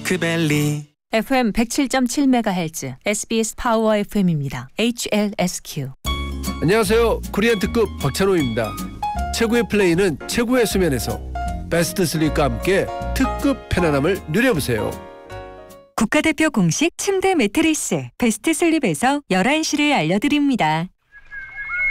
워크밸리 FM 107.7MHz SBS 파워 FM입니다. HLSQ. 안녕하세요. 코리안 특급 박찬호입니다. 최고의 플레이는 최고의 수면에서 베스트 슬립과 함께 특급 편안함을 누려보세요. 국가대표 공식 침대 매트리스 베스트 슬립에서 11시를 알려드립니다.